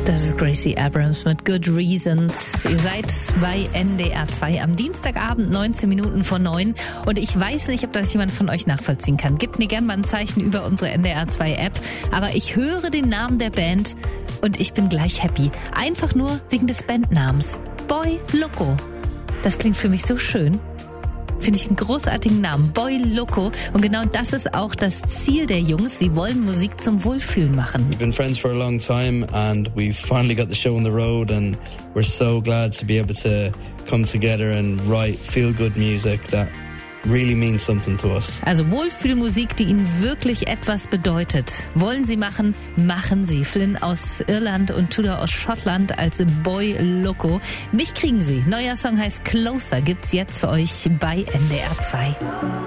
Das ist Gracie Abrams mit Good Reasons. Ihr seid bei NDR 2 am Dienstagabend, 19 Minuten vor 9. Und ich weiß nicht, ob das jemand von euch nachvollziehen kann. Gebt mir gerne mal ein Zeichen über unsere NDR 2 App. Aber ich höre den Namen der Band und ich bin gleich happy. Einfach nur wegen des Bandnamens. Boy Loco. Das klingt für mich so schön. Finde ich einen großartigen Namen. Boy Loco. Und genau das ist auch das Ziel der Jungs. Sie wollen Musik zum Wohlfühlen machen. We've been friends for a long time and we've finally got the show on the road and we're so glad to be able to come together and write feel-good music that really means something to us. Also Wohlfühlmusik, die ihnen wirklich etwas bedeutet. Wollen sie machen, machen sie. Flynn aus Irland und Tudor aus Schottland als Boy Loco. Mich kriegen sie. Neuer Song heißt Closer, gibt's jetzt für euch bei NDR 2.